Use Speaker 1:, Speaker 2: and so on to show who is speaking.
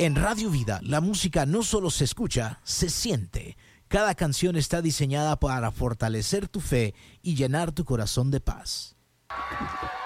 Speaker 1: En Radio Vida, la música no solo se escucha, se siente. Cada canción está diseñada para fortalecer tu fe y llenar tu corazón de paz.